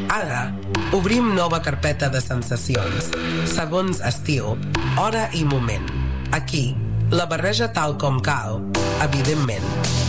Ara, obrim nova carpeta de sensacions, segons estil, hora i moment. Aquí, la barreja tal com cal, evidentment.